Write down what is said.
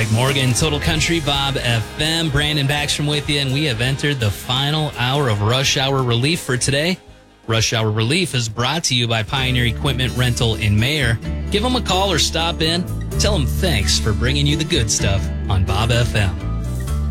Greg Morgan, Total Country, Bob FM. Brandon Backstrom with you, and we have entered the final hour of Rush Hour Relief for today. Rush Hour Relief is brought to you by Pioneer Equipment Rental in Mayer. Give them a call or stop in. Tell them thanks for bringing you the good stuff on Bob FM.